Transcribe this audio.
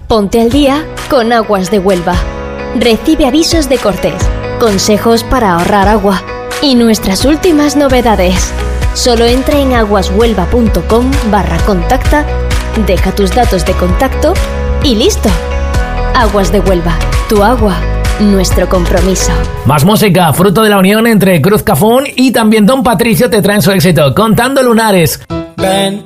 Ponte al día con Aguas de Huelva. Recibe avisos de cortes, consejos para ahorrar agua y nuestras últimas novedades. Solo entra en aguashuelva.com/contacta, deja tus datos de contacto y listo. Aguas de Huelva, tu agua, nuestro compromiso. Más música, fruto de la unión entre Cruz Cafún y también Don Patricio te traen su éxito, Contando Lunares. Ven,